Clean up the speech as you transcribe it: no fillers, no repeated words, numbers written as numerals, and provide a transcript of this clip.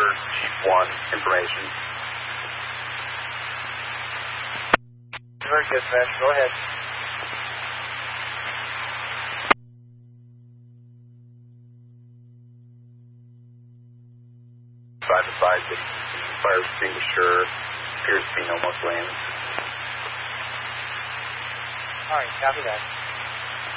Headquarters, Chief 1, information. Very dispatch, go ahead. Side to side, fire extinguisher, appears to be no more flames. All right, copy that.